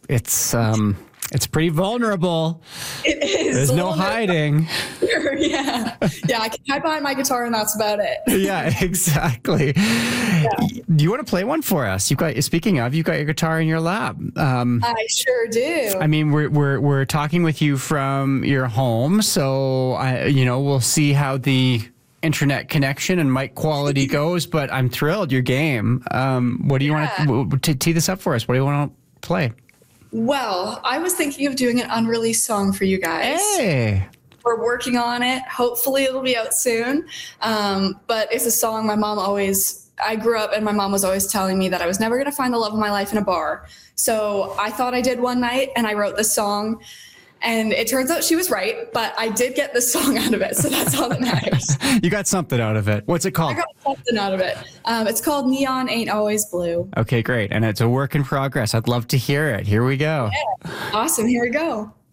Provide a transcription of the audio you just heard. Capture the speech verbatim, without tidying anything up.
it's um, it's pretty vulnerable. It is. There's no hiding. yeah. Yeah. I can hide behind my guitar and that's about it. Yeah, exactly. Yeah. Do you want to play one for us? You've got, speaking of, you've got your guitar in your lap. Um, I sure do. I mean, we're, we're, we're talking with you from your home. So, I, you know, we'll see how the internet connection and mic quality goes, but I'm thrilled. Your game. Um, what do you yeah. want to, to tee this up for us? What do you want to play? Well, I was thinking of doing an unreleased song for you guys. Hey. We're working on it. Hopefully it'll be out soon. Um, but it's a song my mom always, I grew up and my mom was always telling me that I was never going to find the love of my life in a bar. So I thought I did one night and I wrote this song. And it turns out she was right, but I did get this song out of it, so that's all that matters. You got something out of it. What's it called? I got something out of it. Um, it's called Neon Ain't Always Blue. Okay, great. And it's a work in progress. I'd love to hear it. Here we go. Yeah. Awesome. Here we go.